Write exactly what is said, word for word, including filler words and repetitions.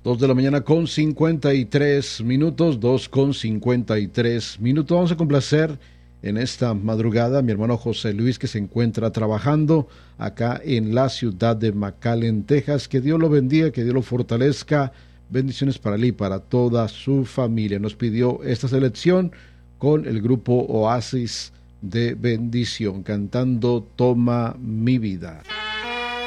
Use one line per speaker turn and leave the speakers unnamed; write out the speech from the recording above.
Dos de la mañana con cincuenta y tres minutos, dos con cincuenta y tres minutos. Vamos a complacer en esta madrugada a mi hermano José Luis, que se encuentra trabajando acá en la ciudad de McAllen, Texas. Que Dios lo bendiga, que Dios lo fortalezca. Bendiciones para él y para toda su familia. Nos pidió esta selección con el grupo Oasis de Bendición, cantando Toma mi vida.